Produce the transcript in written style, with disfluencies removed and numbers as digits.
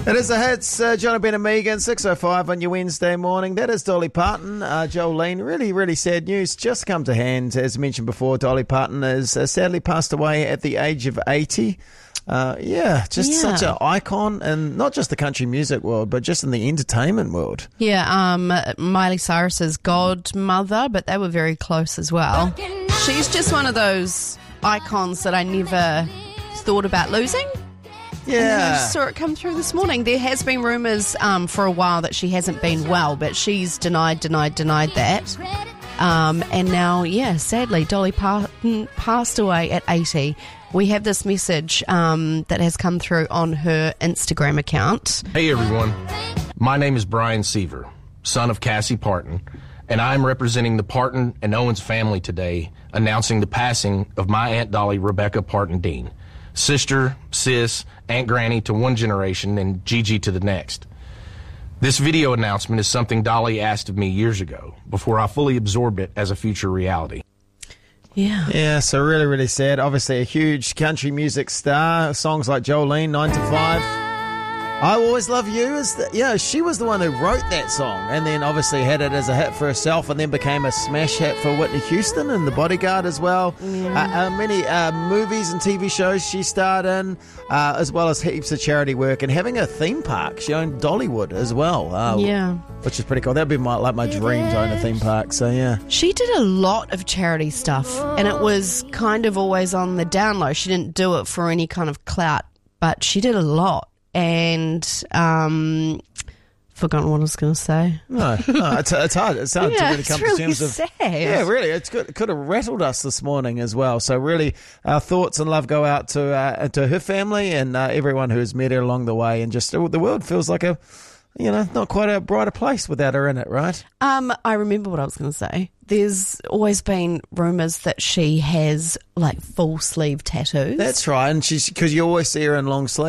It is the hits, Johnny Ben and Megan, 6:05 on your Wednesday morning. That is Dolly Parton. Jolene, really sad news just come to hand. As mentioned before, Dolly Parton has sadly passed away at the age of 80. Such an icon, and not just the country music world, but just in the entertainment world. Yeah, Miley Cyrus's godmother, but they were very close as well. She's just one of those icons that I never thought about losing. Yeah. And then I just saw it come through this morning. There has been rumours for a while that she hasn't been well, but she's denied that. And now, sadly, Dolly Parton passed away at 80. We have this message that has come through on her Instagram account. Hey, everyone. My name is Brian Seaver, son of Cassie Parton, and I'm representing the Parton and Owens family today, announcing the passing of my Aunt Dolly Rebecca Parton Dean, sister, sis, Aunt Granny to one generation and Gigi to the next. This video announcement is something Dolly asked of me years ago, before I fully absorbed it as a future reality. Yeah, so really sad. Obviously a huge country music star. Songs like Jolene, 9 to 5. I Always Love You she was the one who wrote that song, and then obviously had it as a hit for herself, and then became a smash hit for Whitney Houston and The Bodyguard as well. Many movies and TV shows she starred in, as well as heaps of charity work, and having a theme park. She owned Dollywood as well. Which is pretty cool. That'd be my dream to own a theme park. So yeah, she did a lot of charity stuff, and it was kind of always on the down low. She didn't do it for any kind of clout, but she did a lot. And forgotten what I was going to say. No, it's hard. It's hard to really come to terms of. Sad. Yeah, really, it could have rattled us this morning as well. So really, our thoughts and love go out to her family and everyone who has met her along the way. And just the world feels like not quite a brighter place without her in it, right? I remember what I was going to say. There's always been rumours that she has like full sleeve tattoos. That's right, and because you always see her in long sleeves.